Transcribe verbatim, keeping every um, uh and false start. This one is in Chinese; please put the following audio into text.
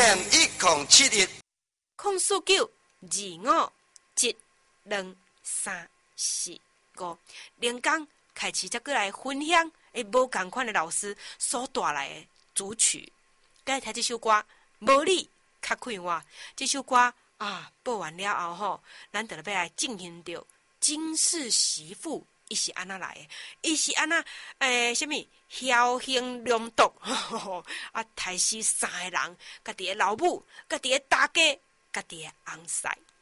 M 一零七一空四九二五一两三四五，连讲开始才过来分享，诶，无共款的老师所带来的主曲。该听这首歌，无你较快活。这首歌啊，播完了后吼，咱就要来进行着金氏媳妇。伊是安那来的？伊是安那？诶，什么僥幸良毒？啊，杀死三个人，家己的老母，家己的大家，家己的翁婿。